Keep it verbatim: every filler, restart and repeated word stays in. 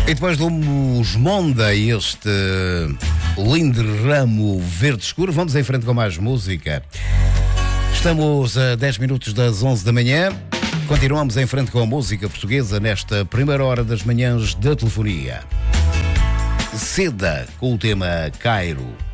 E depois dos Monday, este lindo ramo verde escuro, vamos em frente com mais música. Estamos a dez minutos das onze da manhã. Continuamos em frente com a música portuguesa nesta primeira hora das manhãs da telefonia. Seda com o tema Cairo.